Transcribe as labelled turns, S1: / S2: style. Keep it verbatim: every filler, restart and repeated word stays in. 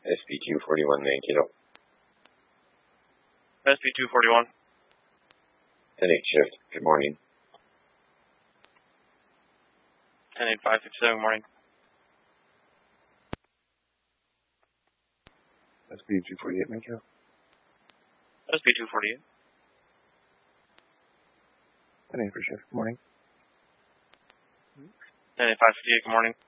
S1: S P two forty-one, nine kilo.
S2: S P two forty-one.
S1: ten eight shift, good morning.
S2: ten eight five fifty-seven, good morning.
S3: S P two forty-eight, nine kilo.
S2: S P two forty-eight.
S3: ten eight for shift, good morning.
S2: ten eight five fifty-eight, good morning.